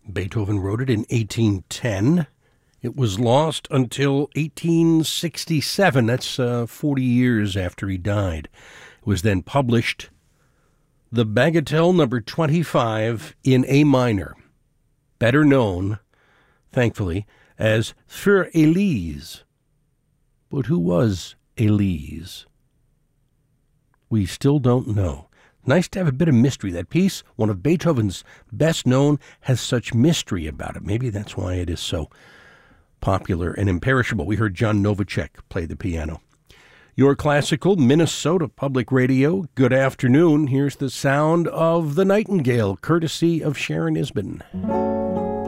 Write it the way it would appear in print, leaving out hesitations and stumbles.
Beethoven wrote it in 1810. It was lost until 1867. That's 40 years after he died. It was then published, the Bagatelle number 25 in A minor, better known, thankfully, as Für Elise. But who was Elise? We still don't know. Nice to have a bit of mystery. That piece, one of Beethoven's best known, has such mystery about it. Maybe that's why it is so popular and imperishable. We heard John Novacek play the piano. Your classical Minnesota Public Radio. Good afternoon. Here's the sound of the nightingale, courtesy of Sharon Isbin.